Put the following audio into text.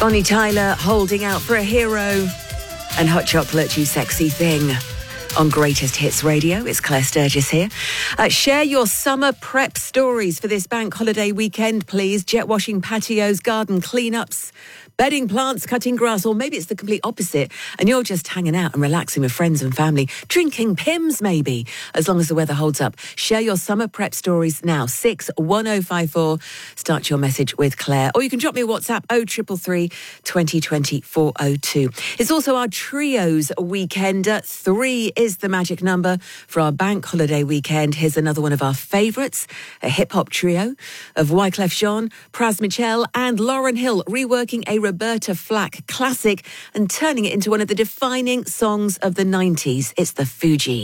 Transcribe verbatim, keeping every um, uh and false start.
Bonnie Tyler, Holding Out for a Hero, and Hot Chocolate, You Sexy Thing. On Greatest Hits Radio, it's Claire Sturgis here. Uh, share your summer prep stories for this bank holiday weekend, please. Jet washing patios, garden cleanups, bedding plants, cutting grass, or maybe it's the complete opposite and you're just hanging out and relaxing with friends and family, drinking Pimm's maybe, as long as the weather holds up. Share your summer prep stories now. six one oh five four. Start your message with Claire. Or you can drop me a WhatsApp, oh three three three, twenty twenty, four oh two. It's also our Trios weekend. Three is the magic number for our bank holiday weekend. Here's another one of our favourites, a hip-hop trio of Wyclef Jean, Pras Michel and Lauryn Hill, reworking a Roberta Flack classic and turning it into one of the defining songs of the nineties. It's the Fugees.